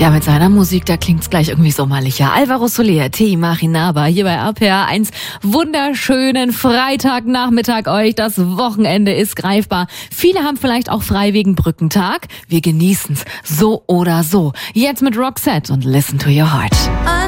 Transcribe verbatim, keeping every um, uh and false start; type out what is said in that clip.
Ja, mit seiner Musik, da klingt's gleich irgendwie sommerlicher. Alvaro Soler, T. Marinaba, hier bei R P R eins. Wunderschönen Freitagnachmittag euch. Das Wochenende ist greifbar. Viele haben vielleicht auch frei wegen Brückentag. Wir genießen's so oder so. Jetzt mit Roxette und Listen to Your Heart.